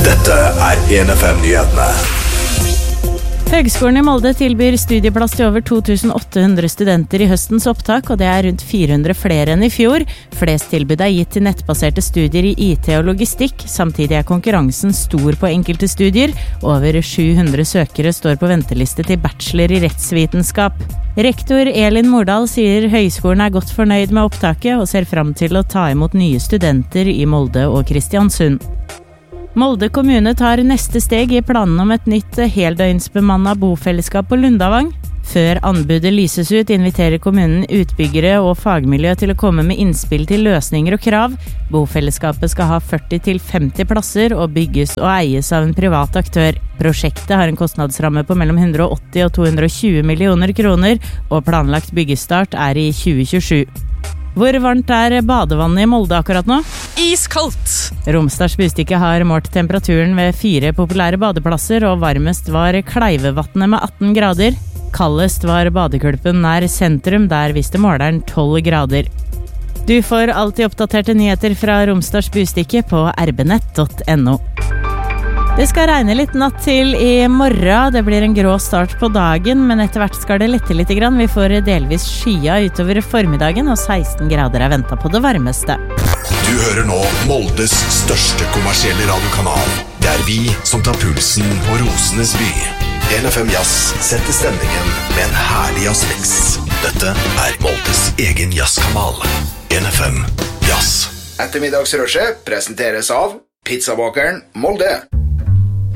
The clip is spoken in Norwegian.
Dette 1FM-nyhetene. Høgskolen i Molde tilbyr studieplass til over 2800 studenter i høstens opptak, og det rundt 400 flere enn i fjor. Flest tilbud gitt til nettbaserte studier i IT og logistikk. Samtidig konkurransen stor på enkelte studier. Over 700 søkere står på venteliste til bachelor i rettsvitenskap. Rektor Elin Mordal sier høgskolen godt fornøyd med opptaket og ser fram til å ta imot nye studenter i Molde og Kristiansund. Molde kommune tar neste steg i planen om et nytt heldøgnsbemannet bofellesskap på Lundavang. Før anbudet lyses ut, inviterer kommunen utbyggere og fagmiljø til å komme med innspill til løsninger og krav. Bofellesskapet skal ha 40-50 plasser og bygges og eies av en privat aktør. Prosjektet har en kostnadsramme på mellom 180 og 220 millioner kroner, og planlagt byggestart i 2027. Hvor varmt badevannet i Molde akkurat nå? Iskaldt! Romsdals Budstikke har målt temperaturen ved 4 populære badeplasser, og varmest var Kleivevatnet med 18 grader. Kaldest var badekulpen nær sentrum, der viste måleren 12 grader. Du får alltid oppdaterte nyheter fra Romsdals Budstikke på rbnett.no. Det skal regne litt natt til i morgen. Det blir en grå start på dagen, men etter hvert skal det lette litt grann. Vi får delvis skya utover formiddagen, og 16 grader ventet på det varmeste. Du hører nå Moldes største kommersielle radiokanal. Det vi som tar pulsen på Rosenes by. 1FM Jazz setter stemningen med en herlig jazzmix. Dette Moldes egen jazzkanal. 1FM Jazz. Ettermiddagsrushet presenteres av Pizzabakeren Molde.